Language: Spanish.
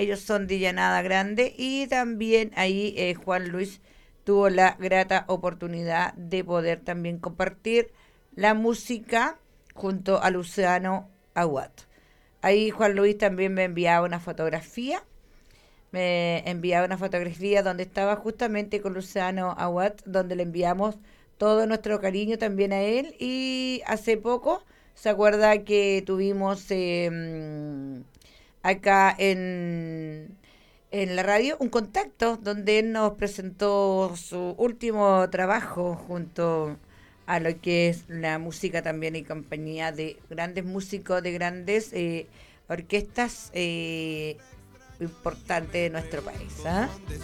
ellos son de Llanada Grande y también ahí Juan Luis tuvo la grata oportunidad de poder también compartir la música junto a Luciano Aguat. Ahí Juan Luis también me enviaba una fotografía donde estaba justamente con Luciano Aguat, donde le enviamos todo nuestro cariño también a él. Y hace poco, ¿se acuerda que tuvimos acá en la radio un contacto donde él nos presentó su último trabajo junto a lo que es la música también y compañía de grandes músicos, de grandes orquestas importantes de nuestro país? ¿Ah?